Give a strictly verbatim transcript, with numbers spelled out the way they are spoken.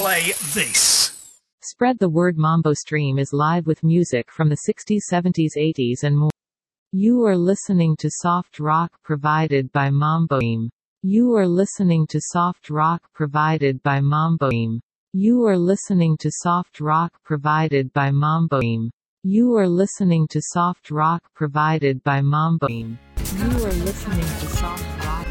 play this. Spread the word. Mambo Stream is live with music from the sixties, seventies, eighties and more. You are listening to soft rock provided by Mambo Stream. You are listening to soft rock provided by Mambo Stream. You are listening to soft rock provided by Mambo Stream. You are listening to soft rock provided by Mambo Stream. You are listening to soft rock